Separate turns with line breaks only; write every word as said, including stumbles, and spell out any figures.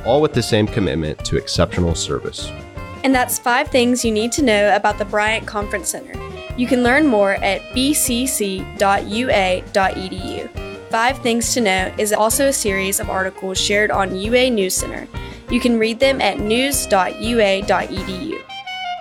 all with the same commitment to exceptional service.
And that's five things you need to know about the Bryant Conference Center. You can learn more at b c c dot u a dot e d u. Five Things to Know is also a series of articles shared on U A News Center. You can read them at news dot u a dot e d u.